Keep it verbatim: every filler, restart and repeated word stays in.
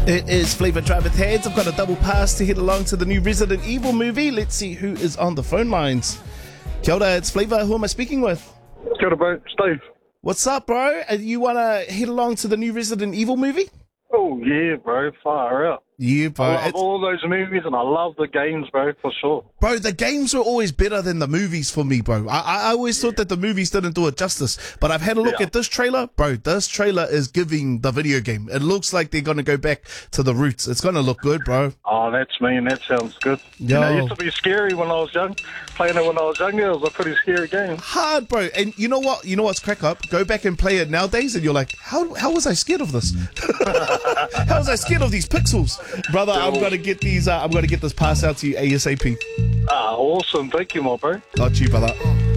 It is Flavor Drive with Heads. I've got a double pass to head along to the new Resident Evil movie. Let's see who is on the phone lines. Kia ora, it's Flavor. Who am I speaking with? Kia ora, bro. Steve. What's up, bro? Uh, You want to head along to the new Resident Evil movie? Oh, yeah, bro. Far out. Yeah, bro. I love It's- all those movies and I love the games, bro, for sure. Bro, the games were always better than the movies for me, bro. I, I always thought that the movies didn't do it justice. But I've had a look Yeah. at this trailer. Bro, this trailer is giving the video game. It looks like they're going to go back to the roots. It's going to look good, bro. Oh, that's me and that sounds good. You know, Yo. it used to be scary when I was young. Playing it when I was younger, it was a pretty scary game. Hard, bro. And you know what? You know what's crack up? Go back and play it nowadays and you're like, how how was I scared of this? How was I scared of these pixels? Brother, I'm going to get these, uh, I'm going to get this pass out to you ASAP. Ah, awesome. Thank you, my bro. Got you, brother.